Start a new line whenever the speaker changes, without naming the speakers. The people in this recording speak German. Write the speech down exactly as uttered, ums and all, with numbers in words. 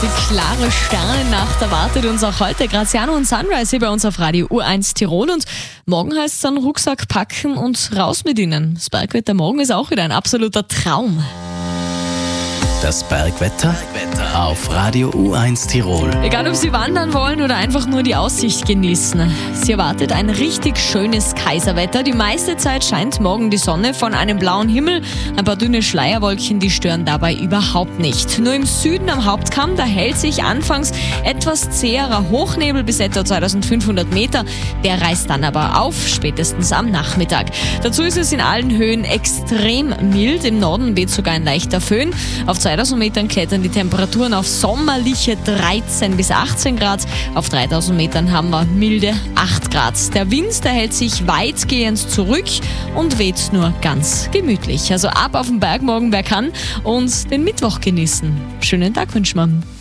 Die klare Sternennacht erwartet uns auch heute. Graziano und Sunrise hier bei uns auf Radio U eins Tirol. Und morgen heißt es dann Rucksack packen und raus mit ihnen. Das Bergwetter morgen ist auch wieder ein absoluter Traum.
Das Bergwetter auf Radio U eins Tirol.
Egal, ob Sie wandern wollen oder einfach nur die Aussicht genießen. Sie erwartet ein richtig schönes Kaiserwetter. Die meiste Zeit scheint morgen die Sonne von einem blauen Himmel. Ein paar dünne Schleierwolken, die stören dabei überhaupt nicht. Nur im Süden am Hauptkamm, da hält sich anfangs etwas zäherer Hochnebel bis etwa zweitausendfünfhundert Meter. Der reißt dann aber auf, spätestens am Nachmittag. Dazu ist es in allen Höhen extrem mild. Im Norden weht sogar ein leichter Föhn. Auf zweitausend Metern klettern die Temperaturen auf sommerliche dreizehn bis achtzehn Grad. Auf dreitausend Metern haben wir milde acht Grad. Der Wind, der hält sich weitgehend zurück und weht nur ganz gemütlich. Also ab auf den Berg morgen, wer kann, und den Mittwoch genießen. Schönen Tag wünschen wir.